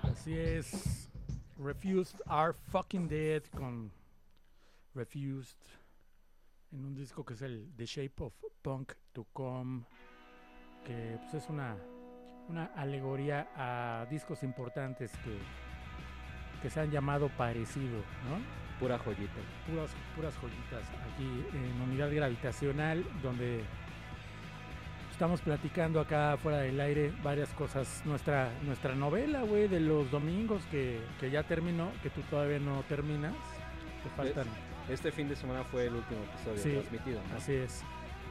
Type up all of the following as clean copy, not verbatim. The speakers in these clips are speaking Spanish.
Así es. Refused Are Fucking Dead con Refused en un disco que es el The Shape of Punk to Come, que pues, es una alegoría a discos importantes que se han llamado parecido, ¿no? Pura joyita. Puras joyitas aquí en Unidad Gravitacional, donde estamos platicando acá fuera del aire varias cosas. Nuestra novela, güey, de los domingos que ya terminó, que tú todavía no terminas. Te faltan. Este fin de semana fue el último episodio transmitido, ¿no? Así es.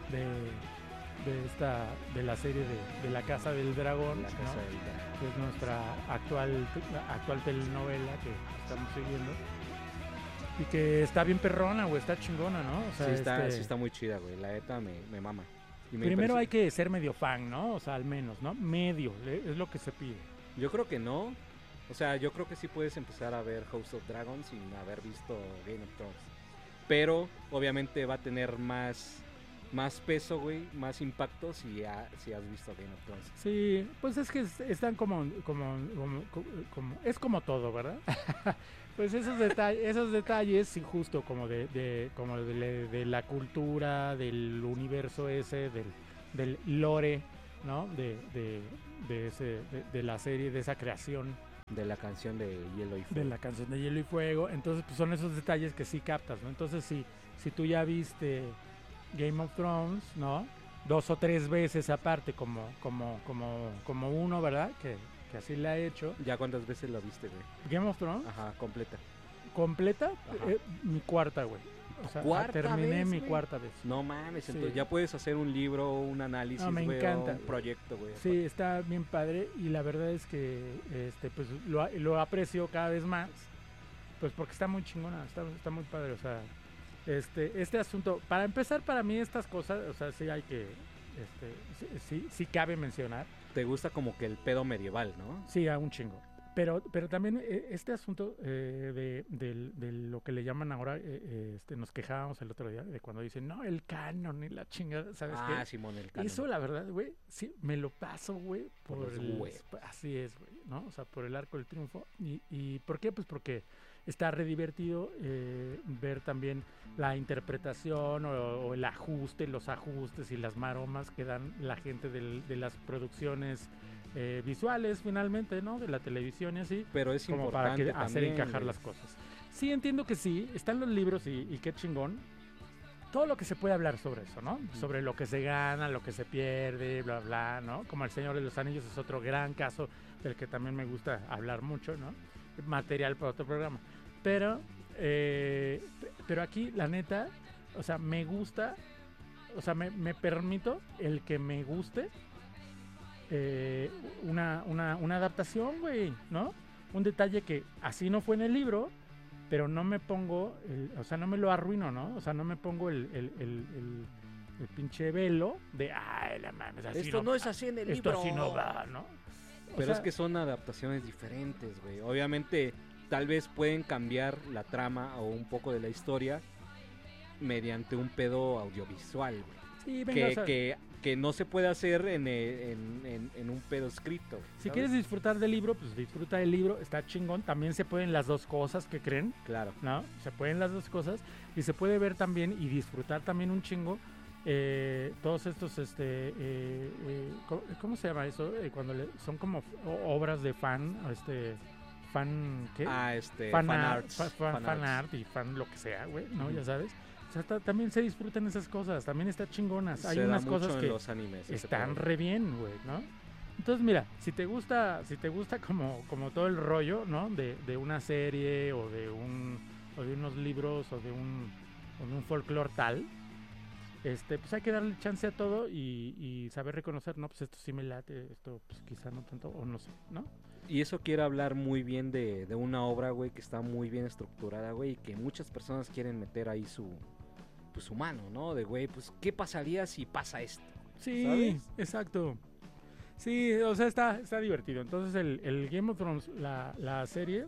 De la serie de La Casa del Dragón, La Casa ¿no? del Dragón. Que es nuestra actual telenovela que estamos siguiendo. Y que está bien perrona, güey, está chingona, ¿no? O sea, sí está muy chida, güey. La neta me mama. Primero hay que ser medio fan, ¿no? O sea, al menos, ¿no? Medio, es lo que se pide. Yo creo que no. O sea, yo creo que sí puedes empezar a ver House of Dragons sin haber visto Game of Thrones. Pero, obviamente, va a tener más peso, güey, más impacto si has visto Game of Thrones. Sí, pues es que están como es como todo, ¿verdad? Pues esos detalles, sí, justo como de la cultura, del universo ese, del lore, ¿no? De la serie, de esa creación. De la canción de Hielo y Fuego. De la canción de Hielo y Fuego. Entonces, pues son esos detalles que sí captas, ¿no? Entonces, si tú ya viste Game of Thrones, ¿no? 2 o 3 veces aparte, como uno, ¿verdad? Que así la ha hecho. ¿Ya cuántas veces lo viste, güey? Game of Thrones. Ajá, completa. ¿Completa? Mi cuarta, güey. O sea, terminé mi cuarta vez. No mames, sí. Entonces ya puedes hacer un libro, un análisis, me encanta. un proyecto, güey. Sí, está bien padre y la verdad es que pues lo aprecio cada vez más, pues porque está muy chingona, está muy padre, o sea, este asunto, para empezar, para mí estas cosas, o sea, sí hay que sí cabe mencionar. Te gusta como que el pedo medieval, ¿no? Sí, a un chingo. Pero también este asunto de lo que le llaman ahora, nos quejábamos el otro día de cuando dicen, no, el canon y la chingada, ¿sabes qué? Ah, Simón, el canon. Eso, la verdad, güey, sí, me lo paso, güey, por así es, güey, ¿no? O sea, por el arco del triunfo. ¿Y por qué? Pues porque está re divertido ver también la interpretación o el ajuste, los ajustes y las maromas que dan la gente de las producciones visuales finalmente, ¿no? De la televisión y así. Pero es como importante para hacer encajar las cosas. Sí, entiendo que sí, están los libros y qué chingón. Todo lo que se puede hablar sobre eso, ¿no? Sobre lo que se gana, lo que se pierde, bla, bla, ¿no? Como El Señor de los Anillos es otro gran caso del que también me gusta hablar mucho, ¿no? Material para otro programa. Pero aquí, la neta, o sea, me gusta, o sea, me permito el que me guste una adaptación, güey, ¿no? Un detalle que así no fue en el libro, pero no me pongo, o sea, no me lo arruino, ¿no? O sea, no me pongo el pinche velo de, ay, la mames, así esto no es así en el libro. Esto así no va, ¿no? Pero es que son adaptaciones diferentes, güey. Obviamente, tal vez pueden cambiar la trama o un poco de la historia mediante un pedo audiovisual, güey. Sí, venga, que no se puede hacer en un pedo escrito. ¿Sabes? Si quieres disfrutar del libro, pues disfruta del libro, está chingón. También se pueden las dos cosas, ¿qué creen? Claro. ¿No? Se pueden las dos cosas y se puede ver también y disfrutar también un chingo todos estos, ¿cómo se llama eso? Cuando son como obras de fan, fan, ¿qué? Fan art y fan lo que sea, güey, ¿no? Ya sabes. O sea, también se disfrutan esas cosas, también está chingonas. Hay unas cosas que los animes, están re bien, güey, ¿no? Entonces, mira, si te gusta como todo el rollo, ¿no? De una serie o de unos libros o de un folclore tal, pues hay que darle chance a todo y saber reconocer, no, pues esto sí me late, esto pues quizá no tanto, o no sé, ¿no? Y eso quiere hablar muy bien de una obra, güey, que está muy bien estructurada, güey, y que muchas personas quieren meter ahí su mano, ¿no? De, güey, pues, ¿qué pasaría si pasa esto? Sí, ¿sabes? Exacto. Sí, o sea, está divertido. Entonces, el Game of Thrones, la serie,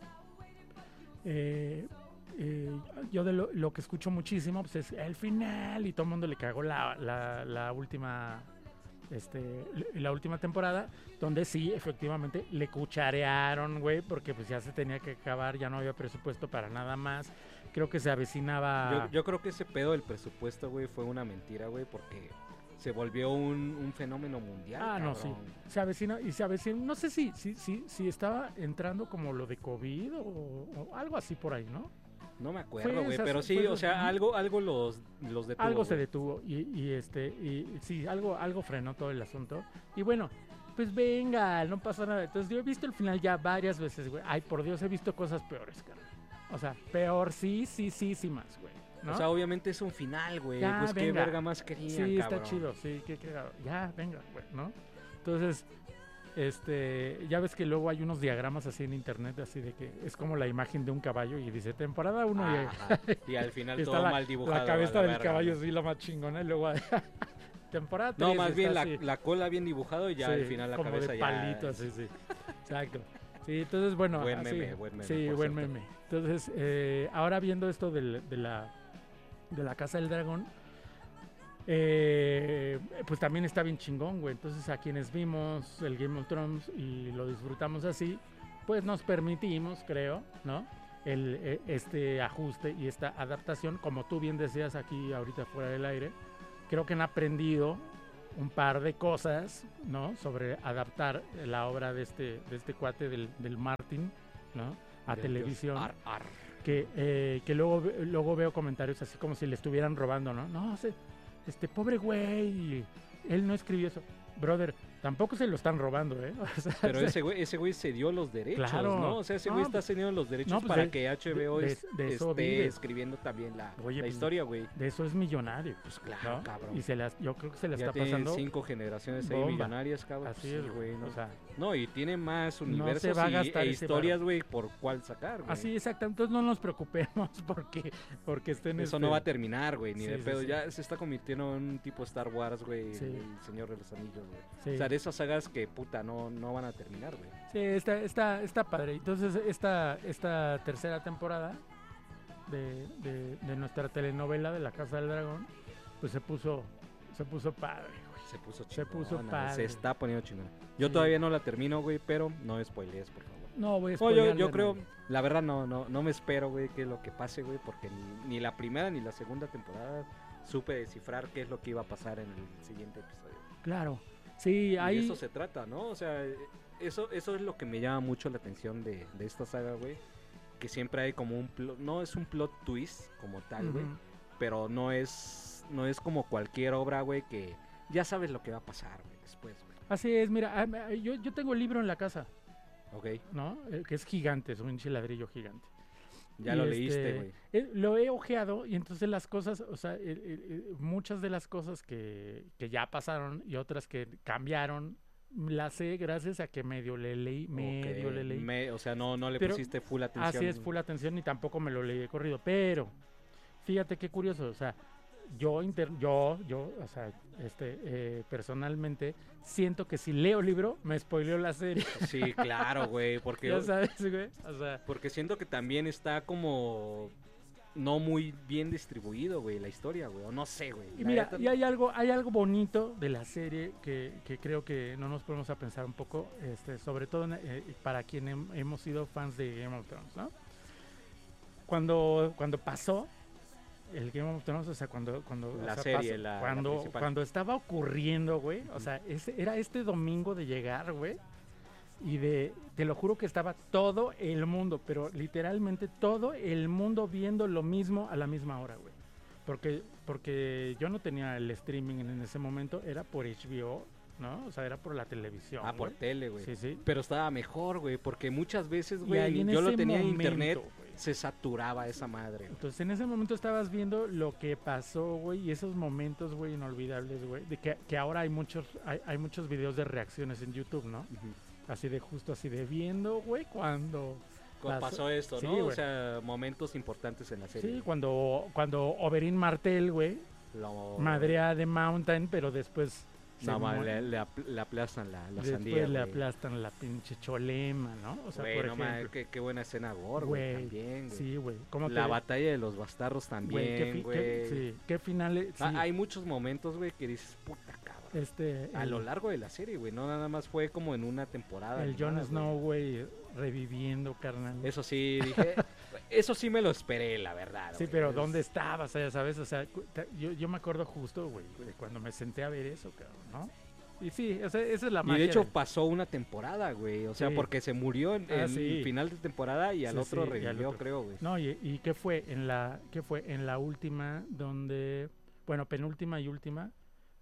yo de lo que escucho muchísimo, pues es el final y todo el mundo le cagó la última la última temporada, donde sí, efectivamente, le cucharearon, güey, porque pues ya se tenía que acabar, ya no había presupuesto para nada más. Creo que se avecinaba... Yo creo que ese pedo del presupuesto, güey, fue una mentira, güey, porque se volvió un fenómeno mundial. Ah, no, sí. cabrón. Se avecina, no sé si estaba entrando como lo de COVID o algo así por ahí, ¿no? No me acuerdo, güey, esas- pero sí, fue o esas- sea, algo los detuvo. Algo se güey. detuvo y sí, algo frenó todo el asunto. Y bueno, pues venga, no pasa nada. Entonces yo he visto el final ya varias veces, güey. Ay, por Dios, he visto cosas peores, cara. O sea, peor sí más, güey. ¿No? O sea, obviamente es un final, güey. Ya, Pues qué venga. verga más querían, Sí, cabrón. está chido, sí, qué cagado. Ya, venga, güey, ¿no? Entonces, ya ves que luego hay unos diagramas así en internet, así de que es como la imagen de un caballo y dice temporada 1 Ajá. Y al final y está todo la, mal dibujado. la cabeza a la del verga, caballo güey. así la más chingona y luego temporada 3 No, más bien así. la cola bien dibujado y ya Sí, al final la como cabeza de ya. palito, así, sí. Exacto. Sí, entonces, bueno. Buen así, meme, buen meme, Sí, por buen cierto. meme. Entonces, ahora viendo esto de la Casa del Dragón, pues también está bien chingón, güey. Entonces, a quienes vimos el Game of Thrones y lo disfrutamos así, pues nos permitimos, creo, ¿no? Este ajuste y esta adaptación, como tú bien decías aquí ahorita fuera del aire, creo que han aprendido un par de cosas, ¿no? Sobre adaptar la obra de este cuate del Martin, ¿no? A Del televisión. dios Ar. Que luego veo comentarios así como si le estuvieran robando, ¿no? No, pobre güey, él no escribió eso. Brother, tampoco se lo están robando, ¿eh? O sea, Pero ese güey se dio los derechos, Claro. ¿no? O sea, ese No, güey está pues- cediendo los derechos no, pues para de- que HBO de eso esté vive. escribiendo también la Oye, pues, historia, güey. de eso es millonario. Pues claro, ¿no? cabrón. Y yo creo que se le Ya está tiene pasando 5 generaciones ahí bomba. millonarias, cabrón. Así Sí, es, güey. ¿no? O sea, No, y tiene más se universos va a gastar ese historias, güey, por cuál sacar, güey. así exacto. Entonces no nos preocupemos porque estén Eso no va a terminar, güey, ni Sí, de sí, pedo. sí. Ya se está convirtiendo en un tipo Star Wars, güey, Sí. el Señor de los Anillos, güey. Sí. O sea, de esas sagas que, puta, no van a terminar, güey. Sí, está padre. Entonces, esta tercera temporada de nuestra telenovela de La Casa del Dragón, pues se puso padre, güey. Se puso Se puso chingona, padre. se está poniendo chingona. Yo Sí. todavía no la termino, güey, pero no spoilees, por favor. No, voy a No, spoilearle, yo creo, no. la verdad no me espero, güey, qué es lo que pase, güey, porque ni la primera ni la segunda temporada supe descifrar qué es lo que iba a pasar en el siguiente episodio. Claro. Sí, Y de ahí... eso se trata, ¿no? O sea, eso es lo que me llama mucho la atención de esta saga, güey. Que siempre hay como un plot, no es un plot twist como tal, güey. Ujú. Pero no es como cualquier obra, güey, que ya sabes lo que va a pasar, güey, después, güey. Así es, mira, yo tengo el libro en la casa, Ok, ¿no? Que es gigante, es un pinche ladrillo gigante. ya Y lo leíste, güey. Lo he ojeado y entonces las cosas, o sea, muchas de las cosas que ya pasaron y otras que cambiaron, las sé gracias a que medio le leí. O sea, no le Pero pusiste full atención. Así es, full atención y tampoco me lo leí de corrido. Pero, fíjate qué curioso, o sea, yo, o sea, personalmente siento que si leo libro, me spoileo la serie. Sí, claro, güey, porque Ya sabes, güey. O sea, porque siento que también está como no muy bien distribuido, güey, la historia, güey, o no sé, güey. y La mira, neta, y hay algo bonito de la serie que creo que no nos ponemos a pensar un poco, sobre todo para quienes hemos sido fans de Game of Thrones, ¿no? Cuando pasó el Game of Thrones, o sea, cuando La o sea, serie, la principal. cuando estaba ocurriendo, güey, o sea, era este domingo de llegar, güey, y te lo juro que estaba todo el mundo, pero literalmente todo el mundo viendo lo mismo a la misma hora, güey. Porque yo no tenía el streaming en ese momento, era por HBO, ¿no? O sea, era por la televisión. por güey. tele, güey. Sí, sí. Pero estaba mejor, güey, porque muchas veces, Y ahí güey, en yo lo ese tenía en momento, internet, güey. se saturaba esa madre, güey. Entonces en ese momento estabas viendo lo que pasó, güey, y esos momentos, güey, inolvidables, güey, de que ahora hay muchos videos de reacciones en YouTube, ¿no? Ujú. Así de viendo, güey, cuando Pasó esto, sí, ¿no? O güey. sea, momentos importantes en la serie. sí, cuando Oberyn Martell, güey, Lo- madrea de Mountain, pero después No, mu- le aplastan la después sandía, le güey. aplastan la pinche cholema, ¿no? O sea, Güey, por no mames, ejemplo. qué buena escena gore, güey, Güey, también, güey. sí, güey. ¿Cómo La te batalla de los bastardos güey, también, güey. sí, qué finales, sí. Hay muchos momentos, güey, que dices, puta cabrón, A lo El, largo de la serie, güey. No nada más fue como en una temporada. el ni Jon nada, Snow, güey, reviviendo, carnal. Eso sí, dije. Eso sí me lo esperé, la verdad. Sí, güey. pero ¿dónde estabas? O sea, ¿sabes? O sea, yo me acuerdo justo, güey, de cuando me senté a ver eso, cabrón, ¿no? Y sí, o sea, esa es la Y magia. de hecho pasó una temporada, güey. O sea, Sí. porque se murió en Sí. final de temporada y al Sí, otro sí, y al revivió, otro. creo, güey. No, y qué fue qué fue en la última donde, bueno, penúltima y última,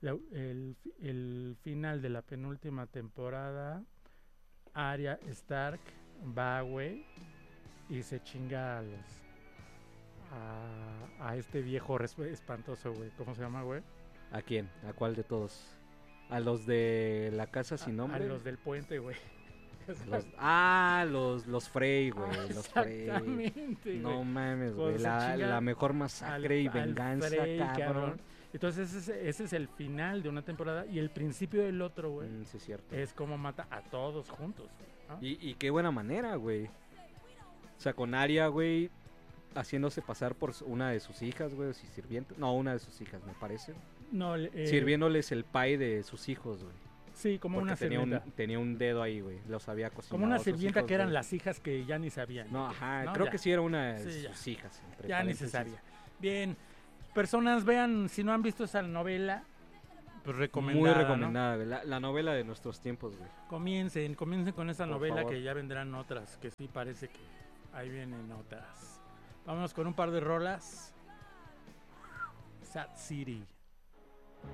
el final de la penúltima temporada, Arya Stark va, güey, y se chinga a este viejo espantoso, güey. ¿Cómo se llama, güey? ¿A quién? ¿A cuál de todos? ¿A los de la casa sin A nombre? los del puente, güey. Los Frey, güey. Los Frey. Exactamente, No güey. mames, Cuando güey. se La, chinga la mejor masacre y al venganza, Frey, cabrón. Entonces ese es el final de una temporada y el principio del otro, güey. Sí, es cierto. Es como mata a todos juntos, ¿no? Y qué buena manera, güey. O sea, con Arya, güey, haciéndose pasar por una de sus hijas, güey, o si sirviente. No, una de sus hijas, me parece. No, Sirviéndoles el pie de sus hijos, güey. sí, como Porque una sirvienta. tenía un dedo ahí, güey. Los había cocinado. Como una a sus sirvienta hijos, que eran güey. las hijas que ya ni sabían. No, ajá, ¿no? creo Ya. que sí era una de Sí, ya. sus hijas. Entre Ya paréntesis. necesaria. Bien, personas, vean, si no han visto esa novela, pues recomendada, Muy ¿no? recomendada, güey. La novela de nuestros tiempos, güey. Comiencen con esa Por novela favor. que ya vendrán otras, que sí parece que ahí vienen otras. Vámonos con un par de rolas. Sad City.